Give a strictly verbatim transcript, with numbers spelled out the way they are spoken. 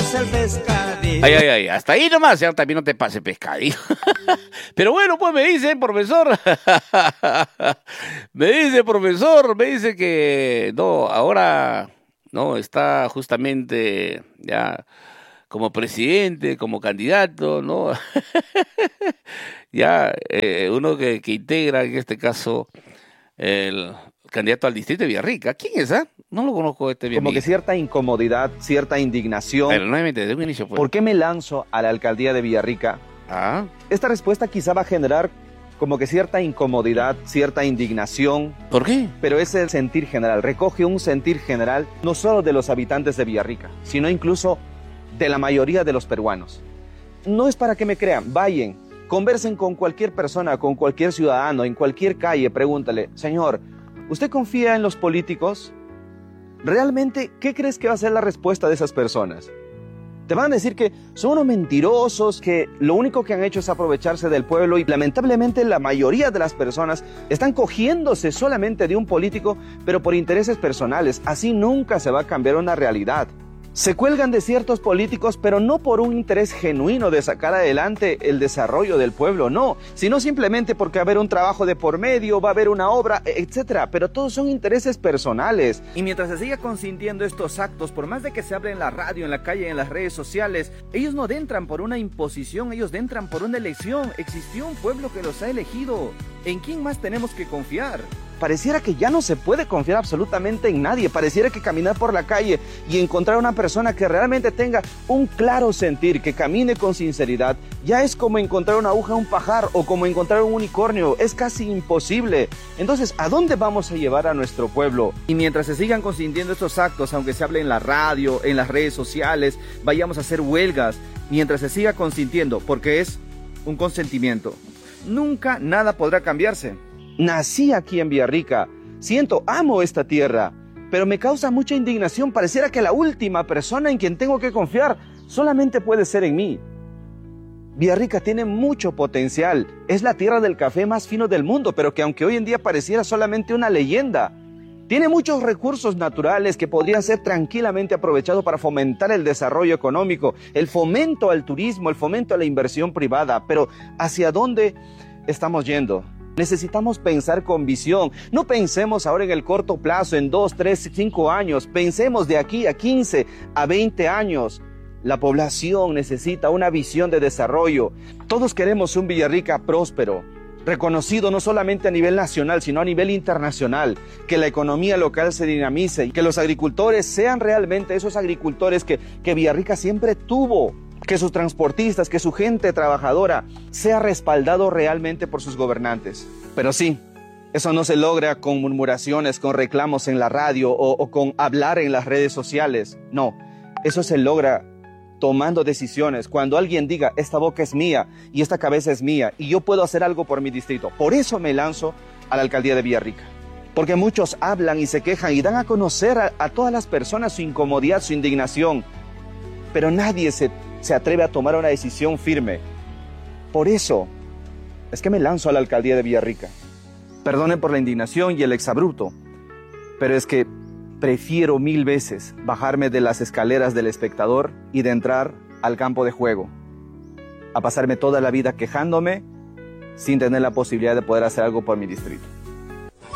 comamos el pescadillo. Ay, ay, ay, hasta ahí nomás, ya también no te pase pescadillo. Pero bueno, pues me dice, profesor, me dice, profesor, me dice que no, ahora no está justamente ya como presidente, como candidato, ¿no? Ya eh, uno que, que integra en este caso el candidato al distrito de Villarrica. ¿Quién es, ah? No lo conozco este bien. Como que cierta incomodidad, cierta indignación. Pero nuevamente, desde un inicio pues. ¿Por qué me lanzo a la alcaldía de Villarrica? Ah. Esta respuesta quizá va a generar como que cierta incomodidad, cierta indignación. ¿Por qué? Pero es el sentir general, recoge un sentir general no solo de los habitantes de Villarrica, sino incluso de la mayoría de los peruanos. No es para que me crean, vayan, conversen con cualquier persona, con cualquier ciudadano, en cualquier calle, pregúntale, señor, ¿usted confía en los políticos? ¿Realmente qué crees que va a ser la respuesta de esas personas? Te van a decir que son unos mentirosos, que lo único que han hecho es aprovecharse del pueblo y lamentablemente la mayoría de las personas están cogiéndose solamente de un político, pero por intereses personales. Así nunca se va a cambiar una realidad. Se cuelgan de ciertos políticos, pero no por un interés genuino de sacar adelante el desarrollo del pueblo, no, sino simplemente porque va a haber un trabajo de por medio, va a haber una obra, etcétera. Pero todos son intereses personales. Y mientras se siga consintiendo estos actos, por más de que se hable en la radio, en la calle, en las redes sociales, ellos no entran por una imposición, ellos entran por una elección. Existió un pueblo que los ha elegido. ¿En quién más tenemos que confiar? Pareciera que ya no se puede confiar absolutamente en nadie. Pareciera que caminar por la calle y encontrar una persona que realmente tenga un claro sentir, que camine con sinceridad, ya es como encontrar una aguja en un pajar o como encontrar un unicornio. Es casi imposible. Entonces, ¿a dónde vamos a llevar a nuestro pueblo? Y mientras se sigan consintiendo estos actos, aunque se hable en la radio, en las redes sociales, vayamos a hacer huelgas, mientras se siga consintiendo, porque es un consentimiento, nunca nada podrá cambiarse. Nací aquí en Villarrica, siento, amo esta tierra, pero me causa mucha indignación. Pareciera que la última persona en quien tengo que confiar solamente puede ser en mí. Villarrica tiene mucho potencial, es la tierra del café más fino del mundo, pero que aunque hoy en día pareciera solamente una leyenda, tiene muchos recursos naturales que podrían ser tranquilamente aprovechados para fomentar el desarrollo económico, el fomento al turismo, el fomento a la inversión privada. Pero ¿hacia dónde estamos yendo? Necesitamos pensar con visión. No pensemos ahora en el corto plazo, en dos, tres, cinco años. Pensemos de aquí a quince, a veinte años. La población necesita una visión de desarrollo. Todos queremos un Villarrica próspero, reconocido no solamente a nivel nacional, sino a nivel internacional. Que la economía local se dinamice y que los agricultores sean realmente esos agricultores que, que Villarrica siempre tuvo. Que sus transportistas, que su gente trabajadora sea respaldado realmente por sus gobernantes. Pero sí, eso no se logra con murmuraciones, con reclamos en la radio o, o con hablar en las redes sociales. No, eso se logra tomando decisiones. Cuando alguien diga, esta boca es mía y esta cabeza es mía y yo puedo hacer algo por mi distrito. Por eso me lanzo a la alcaldía de Villarrica. Porque muchos hablan y se quejan y dan a conocer a, a todas las personas su incomodidad, su indignación. Pero nadie se... se atreve a tomar una decisión firme. Por eso es que me lanzo a la alcaldía de Villarrica. Perdonen por la indignación y el exabrupto, pero es que prefiero mil veces bajarme de las escaleras del espectador y de entrar al campo de juego, a pasarme toda la vida quejándome sin tener la posibilidad de poder hacer algo por mi distrito.